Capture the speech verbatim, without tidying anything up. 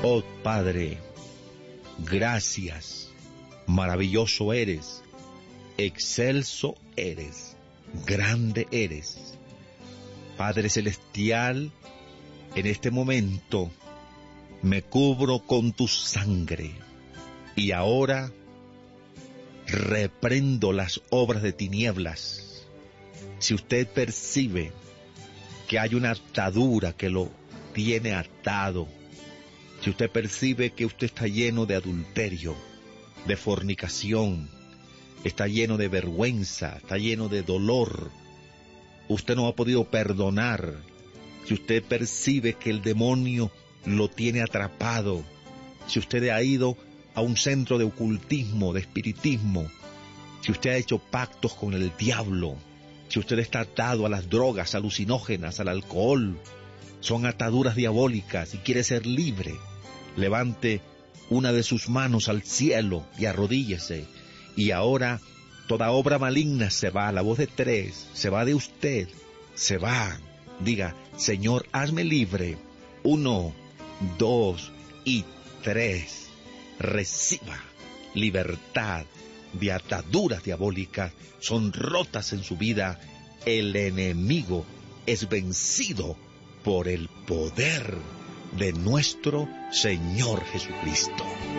Oh Padre, gracias, maravilloso eres, excelso eres, grande eres. Padre Celestial, en este momento me cubro con tu sangre y ahora reprendo las obras de tinieblas. Si usted percibe que hay una atadura que lo tiene atado, si usted percibe que usted está lleno de adulterio, de fornicación, está lleno de vergüenza, está lleno de dolor, usted no ha podido perdonar, si usted percibe que el demonio lo tiene atrapado, si usted ha ido a un centro de ocultismo, de espiritismo, si usted ha hecho pactos con el diablo, si usted está atado a las drogas alucinógenas, al alcohol, son ataduras diabólicas y quiere ser libre, levante una de sus manos al cielo y arrodíllese. Y ahora toda obra maligna se va, la voz de tres, se va de usted, se va. Diga, Señor, hazme libre. Uno, dos y tres. Reciba libertad de ataduras diabólicas, son rotas en su vida. El enemigo es vencido por el poder de nuestro Señor Jesucristo.